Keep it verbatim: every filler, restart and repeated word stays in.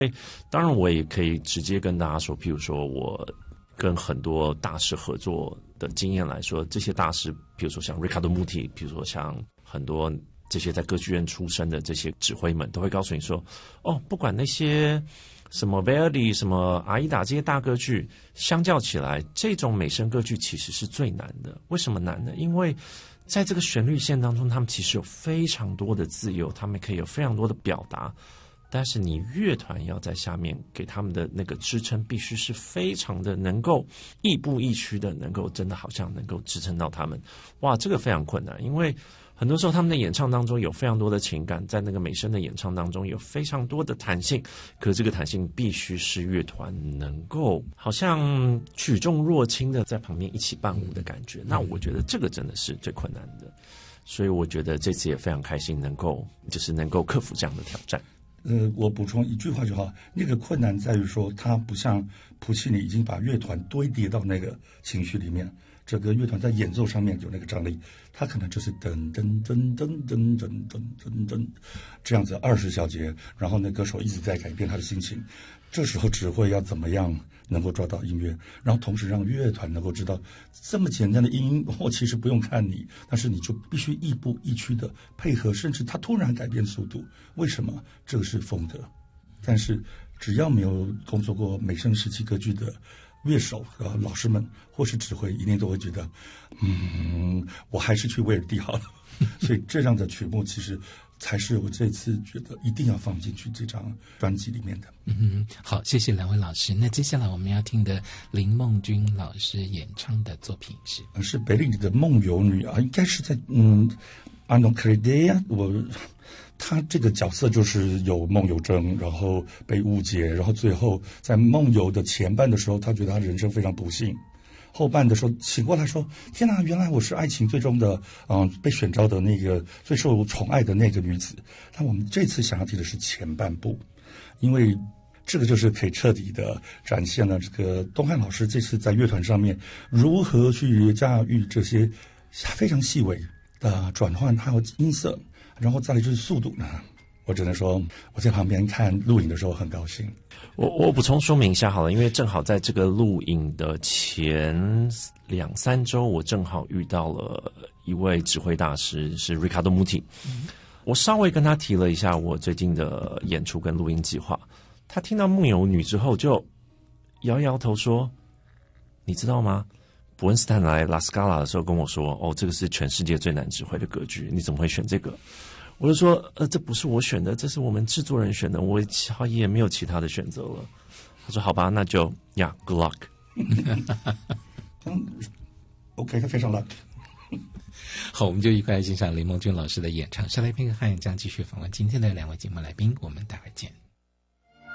当然我也可以直接跟大家说，譬如说我跟很多大师合作的经验来说，这些大师比如说像 Riccardo Muti， 比如说像很多这些在歌剧院出身的这些指挥们都会告诉你说，哦，不管那些什么 Verdi 什么阿依达这些大歌剧相较起来，这种美声歌剧其实是最难的。为什么难呢？因为在这个旋律线当中，他们其实有非常多的自由，他们可以有非常多的表达，但是你乐团要在下面给他们的那个支撑必须是非常的能够亦步亦趋的，能够真的好像能够支撑到他们。哇，这个非常困难，因为很多时候他们的演唱当中有非常多的情感，在那个美声的演唱当中有非常多的弹性，可是这个弹性必须是乐团能够好像举重若轻的在旁边一起伴舞的感觉，那我觉得这个真的是最困难的。所以我觉得这次也非常开心能够就是能够克服这样的挑战。 呃，我补充一句话就好，那个困难在于说，它不像普契尼已经把乐团堆叠到那个情绪里面，整个乐团在演奏上面有那个张力，它可能就是噔噔噔噔噔噔噔噔噔这样子二十小节，然后那歌手一直在改变他的心情，这时候指挥要怎么样能够抓到音乐，然后同时让乐团能够知道这么简单的音我其实不用看你，但是你就必须亦步亦趋的配合，甚至他突然改变速度，为什么？这个是风格。但是只要没有工作过美声时期歌剧的乐手和老师们或是指挥，一定都会觉得嗯，我还是去威尔第好了。所以这样的曲目其实才是我这次觉得一定要放进去这张专辑里面的。 嗯，好，谢谢两位老师。那接下来我们要听的林梦君老师演唱的作品是是贝利尼的《梦游女》啊，应该是在嗯阿诺克雷德亚，我他这个角色就是有梦游症，然后被误解，然后最后在梦游的前半的时候，他觉得他人生非常不幸。后半的时候醒过来说，天哪，原来我是爱情最终的嗯、呃、被选召的那个最受宠爱的那个女子。但我们这次想要提的是前半部，因为这个就是可以彻底的展现了这个东汉老师这次在乐团上面如何去驾驭这些非常细微的转换，还有音色，然后再来就是速度呢。我只能说我在旁边看录影的时候很高兴。 我我补充说明一下好了，因为正好在这个录影的前两三周，我正好遇到了一位指挥大师，是 Riccardo Muti。嗯，我稍微跟他提了一下我最近的演出跟录音计划，他听到《梦游女》之后就摇摇头说：“你知道吗？伯恩斯坦来拉斯卡拉的时候跟我说，哦，这个是全世界最难指挥的歌剧，你怎么会选这个？”我就说，呃，这不是我选的，这是我们制作人选的，我也没有其他的选择了。他说，好吧，那就呀、yeah, ，good luck。 嗯 ，OK， 他非常 luck。 好，我们就一块来欣赏林梦君老师的演唱。下来片刻汉将继续访问今天的两位节目来宾，我们待会见。